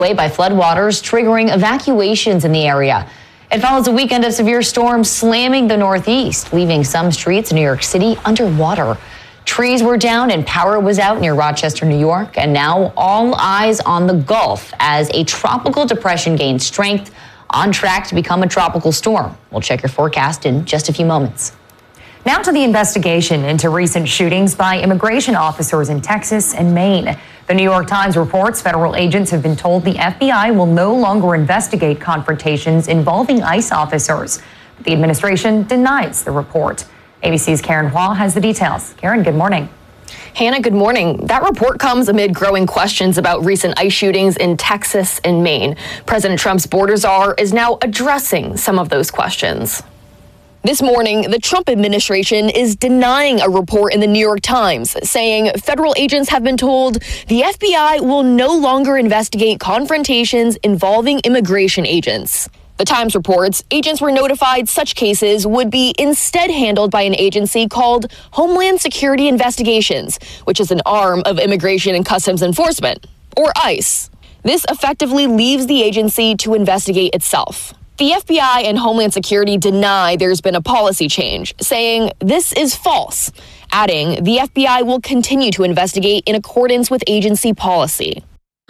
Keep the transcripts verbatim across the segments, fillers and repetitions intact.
way by floodwaters, triggering evacuations in the area. It follows a weekend of severe storms slamming the Northeast, leaving some streets in New York City underwater. Trees were down and power was out near Rochester, New York, and now all eyes on the Gulf as a tropical depression gains strength, on track to become a tropical storm. We'll check your forecast in just a few moments. Now to the investigation into recent shootings by immigration officers in Texas and Maine. The New York Times reports federal agents have been told the F B I will no longer investigate confrontations involving ICE officers. The administration denies the report. A B C's Karen Hua has the details. Karen, good morning. Hannah, good morning. That report comes amid growing questions about recent ICE shootings in Texas and Maine. President Trump's border czar is now addressing some of those questions. This morning, the Trump administration is denying a report in the New York Times, saying federal agents have been told the F B I will no longer investigate confrontations involving immigration agents. The Times reports agents were notified such cases would be instead handled by an agency called Homeland Security Investigations, which is an arm of Immigration and Customs Enforcement, or ICE. This effectively leaves the agency to investigate itself. The F B I and Homeland Security deny there's been a policy change, saying this is false, adding the F B I will continue to investigate in accordance with agency policy.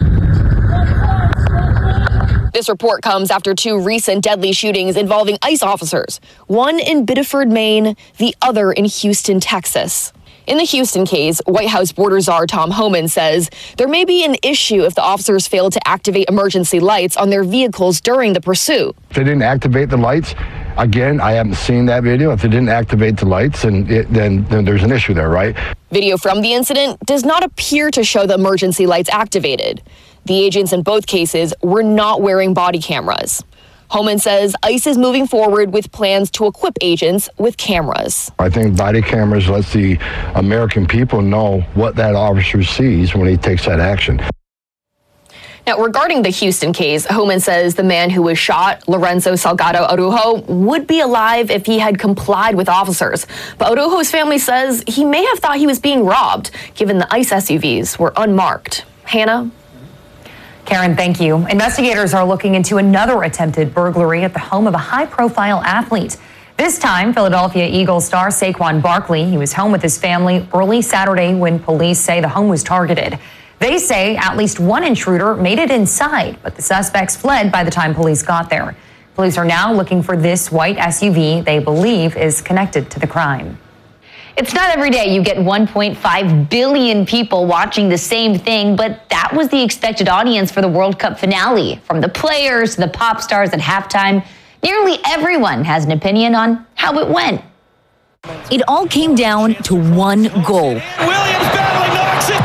This report comes after two recent deadly shootings involving ICE officers, one in Biddeford, Maine, the other in Houston, Texas. In the Houston case, White House border czar Tom Homan says there may be an issue if the officers failed to activate emergency lights on their vehicles during the pursuit. If they didn't activate the lights, again, I haven't seen that video. If they didn't activate the lights, and it, then, then there's an issue there, right? Video from the incident does not appear to show the emergency lights activated. The agents in both cases were not wearing body cameras. Homan says ICE is moving forward with plans to equip agents with cameras. I think body cameras lets the American people know what that officer sees when he takes that action. Now, regarding the Houston case, Homan says the man who was shot, Lorenzo Salgado Araujo, would be alive if he had complied with officers. But Araujo's family says he may have thought he was being robbed, given the ICE S U Vs were unmarked. Hannah? Karen, thank you. Investigators are looking into another attempted burglary at the home of a high-profile athlete. This time, Philadelphia Eagles star Saquon Barkley. He was home with his family early Saturday when police say the home was targeted. They say at least one intruder made it inside, but the suspects fled by the time police got there. Police are now looking for this white S U V they believe is connected to the crime. It's not every day you get one point five billion people watching the same thing, but that was the expected audience for the World Cup finale. From the players to the pop stars at halftime, nearly everyone has an opinion on how it went. It all came down to one goal. Williams battling, knocks it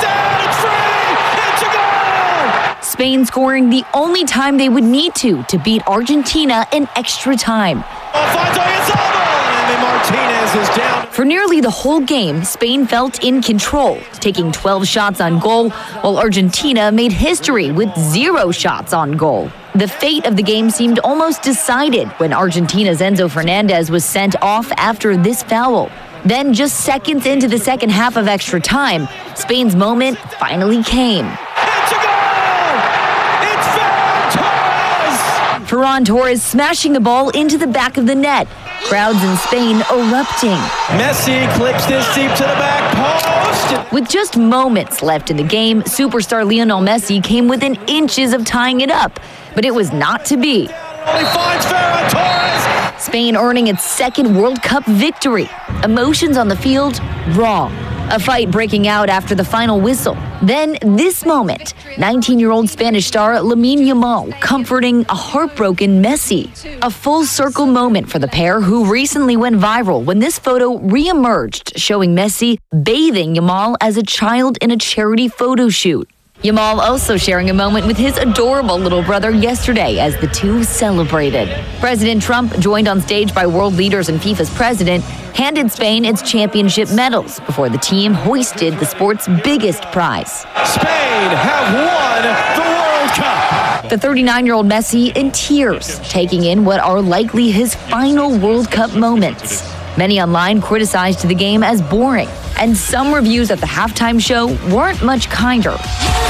down, it's a goal! Spain scoring the only time they would need to to beat Argentina in extra time. Alfonso Gonzalo, and then Martinez is down. For nearly the whole game, Spain felt in control, taking twelve shots on goal, while Argentina made history with zero shots on goal. The fate of the game seemed almost decided when Argentina's Enzo Fernandez was sent off after this foul. Then, just seconds into the second half of extra time, Spain's moment finally came. It's a goal! It's Ferran Torres! Ferran Torres smashing the ball into the back of the net. Crowds in Spain erupting. Messi clips this deep to the back post. With just moments left in the game, superstar Lionel Messi came within inches of tying it up, but it was not to be. He finds Ferran Torres. Spain earning its second World Cup victory. Emotions on the field, raw. A fight breaking out after the final whistle. Then this moment, nineteen-year-old Spanish star Lamine Yamal comforting a heartbroken Messi. A full circle moment for the pair who recently went viral when this photo re-emerged showing Messi bathing Yamal as a child in a charity photo shoot. Yamal also sharing a moment with his adorable little brother yesterday as the two celebrated. President Trump, joined on stage by world leaders and FIFA's president, handed Spain its championship medals before the team hoisted the sport's biggest prize. Spain have won the World Cup. The thirty-nine-year-old Messi in tears, taking in what are likely his final World Cup moments. Many online criticized the game as boring, and some reviews at the halftime show weren't much kinder.